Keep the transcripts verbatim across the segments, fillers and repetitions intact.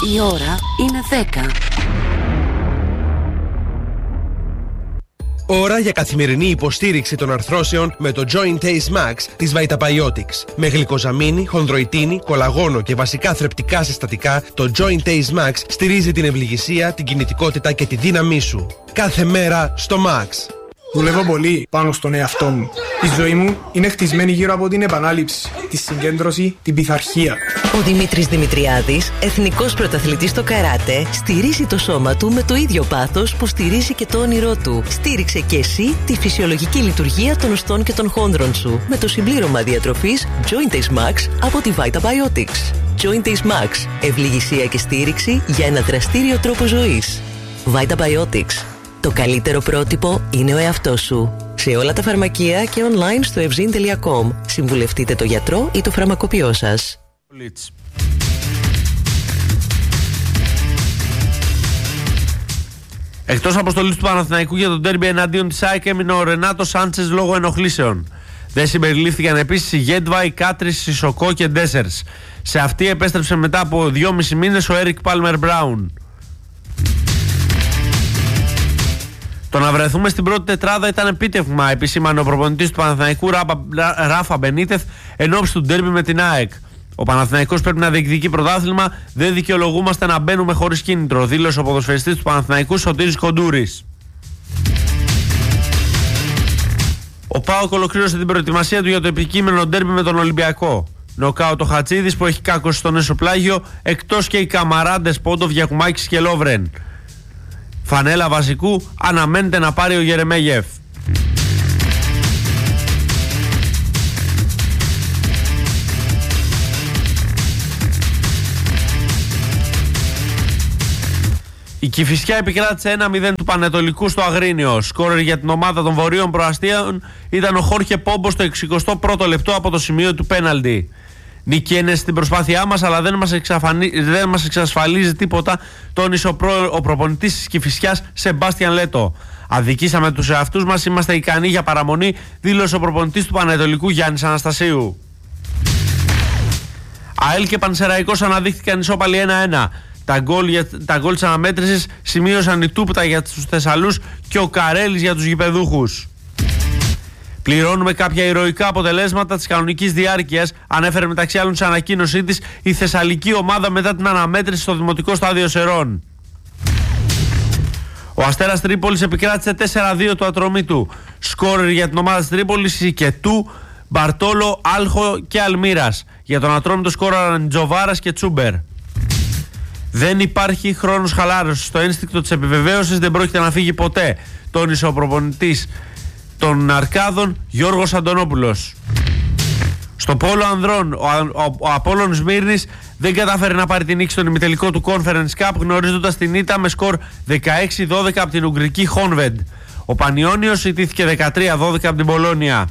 Η ώρα είναι δέκα. Ώρα για καθημερινή υποστήριξη των αρθρώσεων με το Joint Ace Max της Vitabiotics. Με γλυκοζαμίνη, χονδροϊτίνη, κολαγόνο και βασικά θρεπτικά συστατικά, το Joint Ace Max στηρίζει την ευληγησία, την κινητικότητα και τη δύναμή σου. Κάθε μέρα στο Max. Δουλεύω πολύ πάνω στον εαυτό μου. Η ζωή μου είναι χτισμένη γύρω από την επανάληψη, τη συγκέντρωση, την πειθαρχία. Ο Δημήτρης Δημητριάδης, εθνικός πρωταθλητής στο καράτε, στηρίζει το σώμα του με το ίδιο πάθος που στηρίζει και το όνειρό του. Στήριξε και εσύ τη φυσιολογική λειτουργία των οστών και των χόνδρων σου με το συμπλήρωμα διατροφής Joint Ace Max από τη Vitabiotics. Joint Ace Max. Ευληγησία και στήριξη για ένα δραστήριο τρόπο ζωής. Vitabiotics. Το καλύτερο πρότυπο είναι ο εαυτός σου. Σε όλα τα φαρμακεία και online στο ευζήν τελεία κομ. Συμβουλευτείτε το γιατρό ή το φαρμακοποιό σας. Εκτός αποστολής του Παναθηναϊκού για τον ντέρμπι εναντίον της ΑΕΚ έμεινε ο Ρενάτο Σάντσες λόγω ενοχλήσεων. Δεν συμπεριλήφθηκαν επίσης η Γέντβα, η Κάτρις, η Σισοκό και Ντέσσερς. Σε αυτή επέστρεψε μετά από δυόμισι μήνες ο Έρικ Πάλμερ Μπράουν. Το να βρεθούμε στην πρώτη τετράδα ήταν επίτευγμα, επισήμανε ο προπονητής του Παναθηναϊκού Ράφα Μπενίτεθ εν ώψη του ντέρμπι με την ΑΕΚ. Ο Παναθηναϊκός πρέπει να διεκδικεί πρωτάθλημα, δεν δικαιολογούμαστε να μπαίνουμε χωρίς κίνητρο, δήλωσε ο ποδοσφαιριστής του Παναθηναϊκού Σωτήρης Κοντούρης. Ο ΠΑΟΚ ολοκλήρωσε την προετοιμασία του για το επικείμενο ντέρμπι με τον Ολυμπιακό. Νοκάουτ ο Χατσίδης που έχει κάκωση στον εσωπλάγιο, εκτός και οι καμαράντες Πόντοβ, Γιακουμάκης και Λόβρεν. Φανέλα βασικού αναμένεται να πάρει ο Γερεμέγεφ. Η Κηφισιά επικράτησε ένα μηδέν του Πανετολικού στο Αγρίνιο. Σκόρερ για την ομάδα των Βορείων Προαστίων ήταν ο Χόρχε Πόμπο στο εξηκοστό πρώτο λεπτό από το σημείο του πέναλτι. Νίκη είναι στην προσπάθειά μας, αλλά δεν μας, εξαφανί... δεν μας εξασφαλίζει τίποτα, τόνισε ο, προ... ο προπονητής της Κηφισιάς Σεμπάστιαν Λέτο. Αδικήσαμε τους εαυτούς μας, είμαστε ικανοί για παραμονή, δήλωσε ο προπονητής του Πανετολικού Γιάννης Αναστασίου. ΑΕΛ και Πανσεραϊκός αναδείχθηκαν ισόπαλοι ένα ένα. Τα γκολ, για... τα γκολ της αναμέτρησης σημείωσαν η Τούπτα για τους Θεσσαλούς και ο Καρέλης για τους γηπεδούχους. Πληρώνουμε κάποια ηρωικά αποτελέσματα της κανονικής διάρκειας, ανέφερε μεταξύ άλλων σε ανακοίνωσή της η θεσσαλική ομάδα μετά την αναμέτρηση στο Δημοτικό Στάδιο Σερών. Ο Αστέρας Τρίπολης επικράτησε τέσσερα δύο το Ατρομήτου. Σκόρερ για την ομάδα της Τρίπολης Σικετού, Μπαρτόλο, Άλχο και Αλμύρας. Για τον Ατρόμητο σκόραραν Τζοβάρας και Τσούμπερ. Δεν υπάρχει χρόνος χαλάρωσης. Το ένστικτο της επιβεβαίωσης δεν πρόκειται να φύγει ποτέ, τόνισε ο προπονητής των Αρκάδων Γιώργος Αντωνόπουλος. Στο πόλο ανδρών, ο, ο, ο Απόλλων Σμύρνης δεν κατάφερε να πάρει την νίκη στον ημιτελικό του Conference Cup, γνωρίζοντας την ήττα με σκορ δεκαέξι δώδεκα από την Ουγγρική Χόνβεντ. Ο Πανιόνιος ιτήθηκε δεκατρία δώδεκα από την Πολόνια.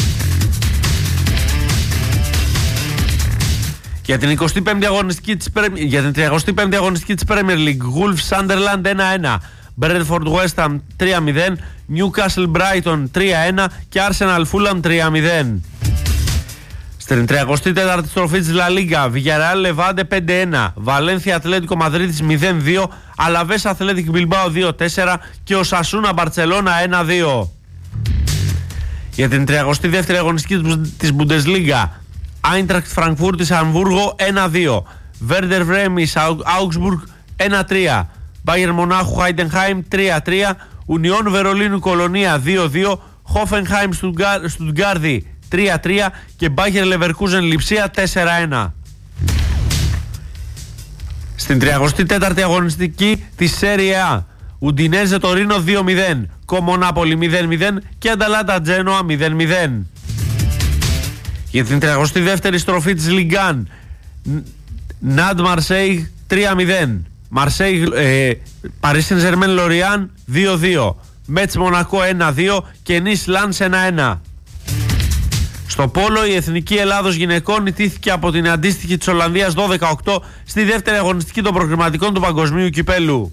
Για την εικοστή πέμπτη αγωνιστική της, για την τριακοστή πέμπτη αγωνιστική της Premier League, Wolves Sunderland ένα ένα, Brentford West Ham τρία μηδέν, Newcastle Brighton τρία ένα και Arsenal Fulham τρία μηδέν. Στην τριακοστή τέταρτη στροφή της La Liga, Villarreal Levante πέντε ένα, Valencia Atlético Madrid μηδέν δύο, Alaves Athletic Bilbao δύο τέσσερα και ο Sasuna Barcelona ένα δύο. Για την τριακοστή δεύτερη αγωνιστική της Bundesliga, Eintracht Frankfurt της Hamburgo ένα δύο, Werder Bremen Augsburg ένα τρία, Bayern Μονάχου Heidenheim τρία τρία, Union Βερολίνου Κολονία δύο δύο, Hoffenheim Στουτγκάρδη τρία τρία και Bayer Leverkusen Λιψία τέσσερα ένα. Στην τριαντάτη τέταρτη αγωνιστική της Serie A, Ουντινέζε Τωρίνο δύο μηδέν, Como Napoli μηδέν μηδέν και Ανταλάτα Τζένοα μηδέν μηδέν. Για την τριαντάτη δεύτερη στροφή της Ligue ένα, Ναντ Μαρσέιγ τρία μηδέν, Μαρσέιγ Paris Saint-Germain Lorient δύο δύο, Μέτς Μονακό ένα δύο και Νις Λανς ένα ένα. Στο πόλο η Εθνική Ελλάδος Γυναικών ιτήθηκε από την αντίστοιχη της Ολλανδίας δώδεκα οκτώ στη δεύτερη αγωνιστική των προκριματικών του Παγκοσμίου Κυπέλου.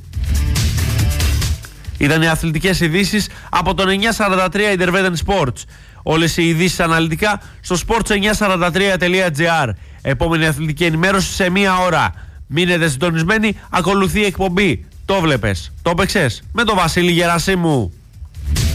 Ήταν οι αθλητικές ειδήσεις από τον εννιακόσια σαράντα τρία Interveden Sports. Όλες οι ειδήσεις αναλυτικά στο sports εννιακόσια σαράντα τρία τελεία τζι άρ. Επόμενη αθλητική ενημέρωση σε μία ώρα. Μείνετε συντονισμένοι, ακολουθεί η εκπομπή. Το βλέπες, το παίξες με τον Βασίλη Γερασίμου.